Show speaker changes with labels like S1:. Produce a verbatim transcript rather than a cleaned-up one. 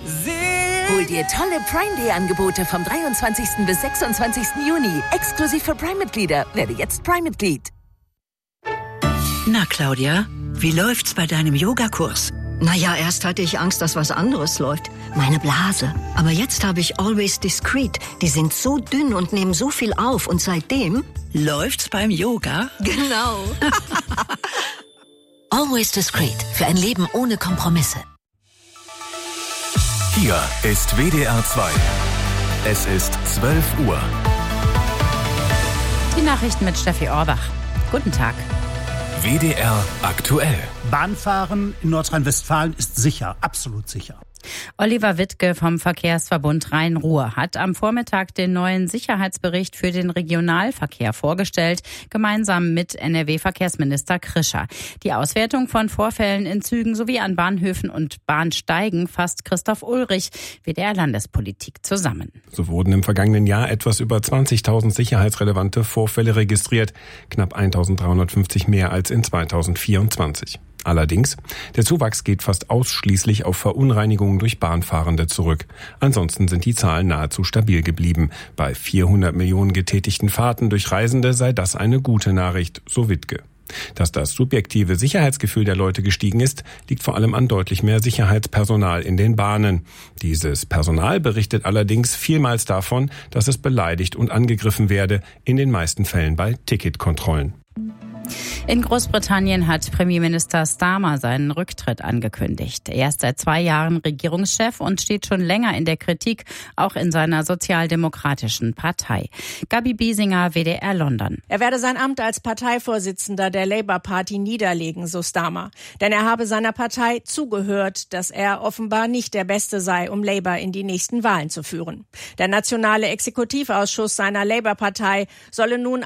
S1: Hol dir tolle Prime Day Angebote vom dreiundzwanzigsten bis sechsundzwanzigsten Juni. Exklusiv für Prime-Mitglieder. Werde jetzt Prime-Mitglied.
S2: Na, Claudia, wie läuft's bei deinem Yogakurs?
S3: Naja, erst hatte ich Angst, dass was anderes läuft. Meine Blase. Aber jetzt habe ich Always Discreet. Die sind so dünn und nehmen so viel auf. Und seitdem...
S2: Läuft's beim Yoga?
S3: Genau.
S1: Always Discreet. Für ein Leben ohne Kompromisse.
S4: Hier ist W D R zwei. Es ist zwölf Uhr.
S5: Die Nachrichten mit Steffi Orbach. Guten Tag.
S4: W D R aktuell.
S6: Bahnfahren in Nordrhein-Westfalen ist sicher, absolut sicher.
S5: Oliver Wittke vom Verkehrsverbund Rhein-Ruhr hat am Vormittag den neuen Sicherheitsbericht für den Regionalverkehr vorgestellt, gemeinsam mit N R W-Verkehrsminister Krischer. Die Auswertung von Vorfällen in Zügen sowie an Bahnhöfen und Bahnsteigen fasst Christoph Ulrich, W D R-Landespolitik, zusammen.
S7: So wurden im vergangenen Jahr etwas über zwanzigtausend sicherheitsrelevante Vorfälle registriert, knapp eintausenddreihundertfünfzig mehr als in zweitausendvierundzwanzig. Allerdings, der Zuwachs geht fast ausschließlich auf Verunreinigungen durch Bahnfahrende zurück. Ansonsten sind die Zahlen nahezu stabil geblieben. Bei vierhundert Millionen getätigten Fahrten durch Reisende sei das eine gute Nachricht, so Wittke. Dass das subjektive Sicherheitsgefühl der Leute gestiegen ist, liegt vor allem an deutlich mehr Sicherheitspersonal in den Bahnen. Dieses Personal berichtet allerdings vielmals davon, dass es beleidigt und angegriffen werde, in den meisten Fällen bei Ticketkontrollen.
S5: In Großbritannien hat Premierminister Starmer seinen Rücktritt angekündigt. Er ist seit zwei Jahren Regierungschef und steht schon länger in der Kritik, auch in seiner sozialdemokratischen Partei. Gabi Biesinger, W D R London.
S8: Er werde sein Amt als Parteivorsitzender der Labour Party niederlegen, so Starmer. Denn er habe seiner Partei zugehört, dass er offenbar nicht der Beste sei, um Labour in die nächsten Wahlen zu führen. Der nationale Exekutivausschuss seiner Labour-Partei solle nun